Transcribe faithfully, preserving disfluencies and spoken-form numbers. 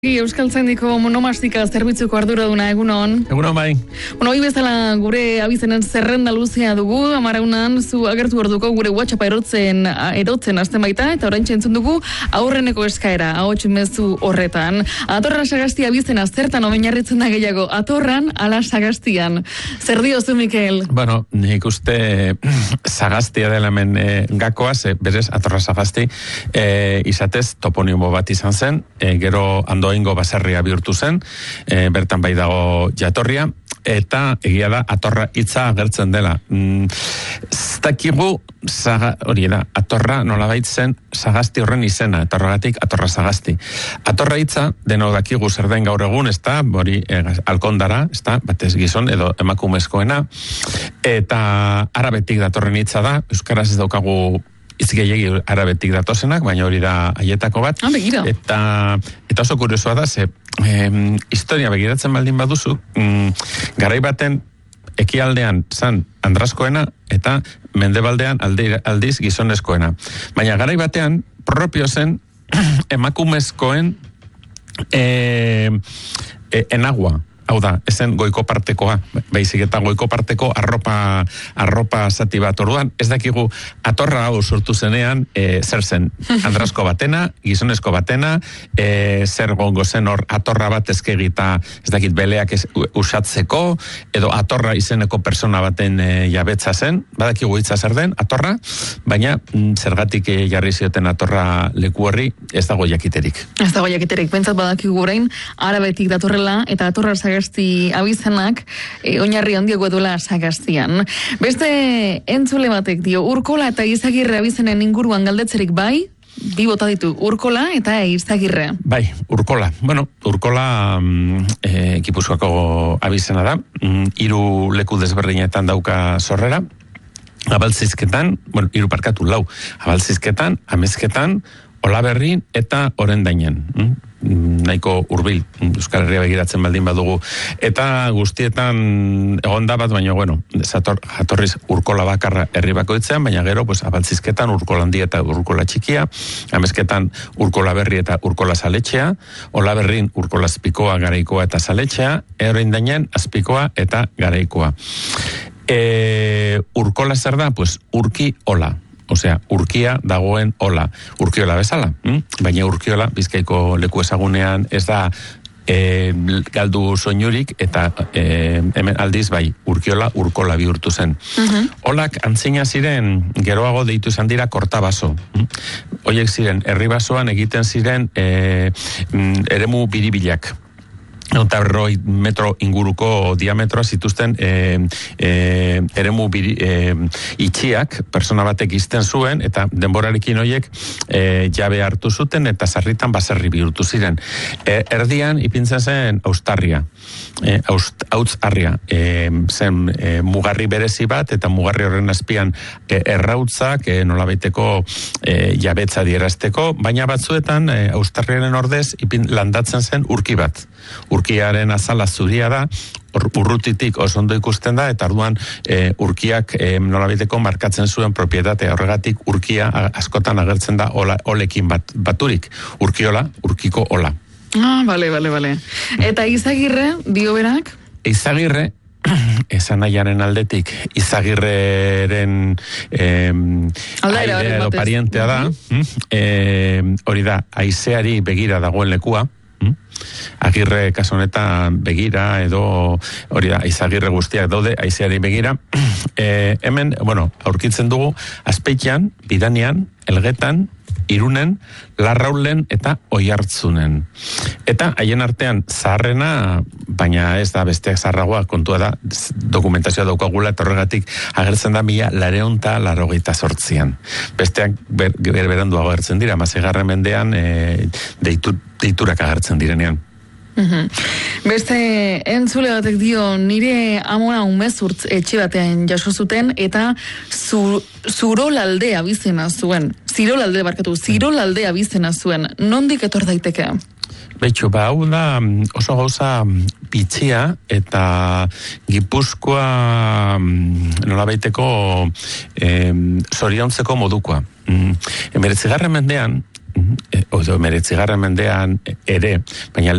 Euskaltzaindiko monomastika zerbitzuko arduraduna egunon. Egunon bai. Bueno, hoi bezala gure abizenen zerrenda luzea dugu, amaraunan zu agertu orduko gure WhatsAppa erotzen, erotzen azten baita, eta orain txentzun dugu aurreneko eskaera, ahots mezu horretan. Atorran sagasti abizena zertan omenarritzen da gehiago, atorran ala sagastian. Zer diozu, Mikel? Bueno, nik uste sagastia dela hemen e, gakoa, ze berez atorra sagasti e, izatez toponimo bat izan zen, e, gero ando ingo baserria bihurtu zen, e, bertan bai dago jatorria, eta egia da atorra hitza agertzen dela. Mm, Zdakigu, hori da, atorra nolabait zen sagasti horren izena, eta horregatik atorra sagasti. Atorra hitza, deno dakigu zer den gaur egun, ez da, hori e, alkondara, ez da, batez gizon, edo emakumezkoena, eta arabetik datorren hitza da, euskaraz ez daukagu hitz gehiegi arabetik datozenak, baina hori da haietako bat. Ah, begira. Eta, eta oso kuriosoa da, ze em, historia begiratzen baldin baduzu, mm, garai baten ekialdean zan andraskoena eta mendebaldean alde, aldiz gizonezkoena. Baina garai batean propio zen emakumezkoen e, e, enagua. Hau da, ezen goiko partekoa, baizik eta goiko parteko arropa, arropa zati bat orduan, ez dakigu atorra hau sortu zenean, e, zer zen, andrasko batena, gizonezko batena, e, zer gongo zen hor atorra bat ezkegita, ez dakit beleak ez, usatzeko, edo atorra izeneko persona baten e, jabetza zen, badakigu hitza zer den, atorra, baina mm, zergatik e, jarri zioten atorra leku horri, ez dago jakiterik. Ez dago jakiterik, pentsat badakigu orain, arabetik datorrela, eta atorra sagasti abizenak e, oinarri handiago duela sagastian. Beste entzule batek dio, Urkola eta Izagirre abizenen inguruan galdetzerik bai, bi bota ditu, Urkola eta Izagirre. Bai, Urkola. Bueno, Urkola e, Gipuzkoako abizena da, hiru leku desberdinetan dauka sorrera, Abaltzizketan, bueno, hiru parkatu lau, Abaltzizketan, Amezketan, Olaberrin eta Orendainen. Mm? Nahiko hurbil Euskal Herria begiratzen baldin badugu. Eta guztietan egonda bat, baina, bueno, zator, jatorriz Urkola bakarra herri bakoitzean, baina gero, pues, Abaltzizketan Urkola handia eta Urkola txikia, Amezketan Urkola berri eta Urkola saletxea, Olaberrin Urkola azpikoa, garaikoa eta saletxea, Orendainen azpikoa eta garaikoa. E, Urkola zer da? Pues, urki ola. Osea, urkia dagoen ola, urkiola bezala. Hm? Baina urkiola, Bizkaiko leku ezagunean, ez da e, galdu soinurik, eta e, hemen aldiz bai, urkiola, urkola bihurtu zen. Uh-huh. Olak antzina ziren, geroago deitu izan dira kortabaso. Hm? Oiek ziren, herri basoan egiten ziren e, eremu biribilak. Eta berroi metro inguruko diametroa zituzten e, e, eremu biri, e, itxiak persona batek izten zuen, eta denborarekin horiek e, jabe hartu zuten, eta sarritan baserri bihurtu ziren. E, erdian ipintzen zen austarria, e, aust, autzarria, e, zen e, mugarri berezi bat, eta mugarri horren azpian e, errautzak e, nolabaiteko e, jabetza dierazteko, baina batzuetan e, austarriaren ordez ipin, landatzen zen urki bat. Urkiaren azala zuria da, urrutitik oso ondo ikusten da, eta orduan e, urkiak e, nolabaiteko markatzen zuen propietatea, horregatik urkia askotan agertzen da ola, olekin bat, baturik, urkiola, urkiko ola. Ah, bale, bale, bale. Eta Izagirre, dio berak? Izagirre, esan nahiaren aldetik, Izagirreren eh, aidea edo parientea da, mm-hmm. eh, hori da, haizeari begira dagoen lekua, Agirre kasonetan begira edo hori da, Izagirre guztiak daude haizeari begira. E, hemen, bueno, aurkitzen dugu Azpeitian, Bidanian, Elgetan, Irunen, Larraulen eta Oiartzunen. Eta haien artean zaharrena, baina ez da besteak zaharragoa, kontua da dokumentazioa daukagula, eta horregatik agertzen da mila lareunta larrogeita sortzian. Besteak ber, ber, beranduago agertzen dira, mazegarren mendean e, deitu, deiturak agertzen direnean. Uhum. Beste entzule batek dio, nire amona umezurtz etxe batean jaso zuten, eta zu, zurolaldea bizena zuen. Zirolalde barkatu, zirolaldea bizena zuen. Nondik etor daiteke? Betxo, ba, hau da oso gauza bitxia eta Gipuzkoa nolabaiteko eh, zoriontzeko modukoa. Emeretzigarren mendean, odo meretzigarren mendean ere, baina